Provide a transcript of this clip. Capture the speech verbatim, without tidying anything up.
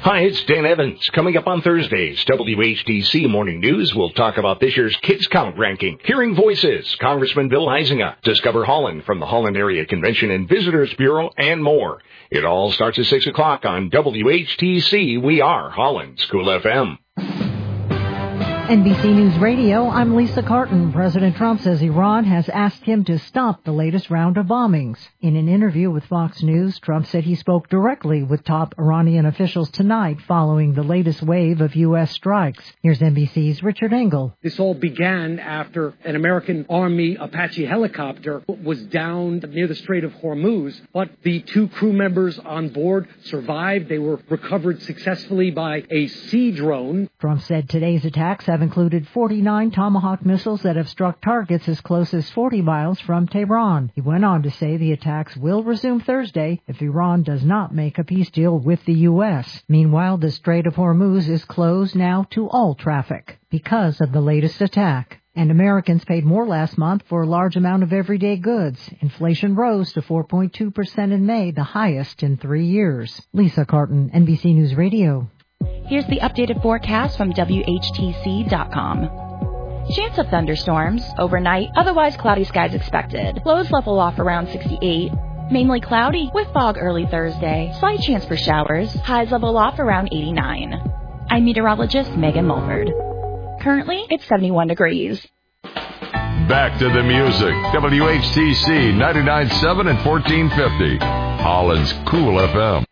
Hi, it's Dan Evans. Coming up on Thursday's W H T C Morning News, we'll talk about this year's Kids Count ranking, Hearing Voices, Congressman Bill Huizenga, Discover Holland from the Holland Area Convention and Visitors Bureau, and more. It all starts at six o'clock on W H T C. We are Holland's Cool F M. N B C News Radio, I'm Lisa Carton. President Trump says Iran has asked him to stop the latest round of bombings. In an interview with Fox News, Trump said he spoke directly with top Iranian officials tonight following the latest wave of U S strikes. Here's N B C's Richard Engel. This all began after an American Army Apache helicopter was downed near the Strait of Hormuz, but the two crew members on board survived. They were recovered successfully by a sea drone. Trump said today's attacks have included forty-nine Tomahawk missiles that have struck targets as close as forty miles from Tehran. He went on to say the attacks will resume Thursday if Iran does not make a peace deal with the U S. Meanwhile, the Strait of Hormuz is closed now to all traffic because of the latest attack. And Americans paid more last month for a large amount of everyday goods. Inflation rose to four point two percent in May, the highest in three years. Lisa Carton, N B C News Radio. Here's the updated forecast from W H T C dot com. Chance of thunderstorms overnight, otherwise cloudy skies expected. Lows level off around sixty-eight. Mainly cloudy with fog early Thursday. Slight chance for showers. Highs level off around eighty-nine. I'm meteorologist Megan Mulford. Currently, it's seventy-one degrees. Back to the music. W H T C ninety-nine point seven and fourteen fifty. Holland's Cool F M.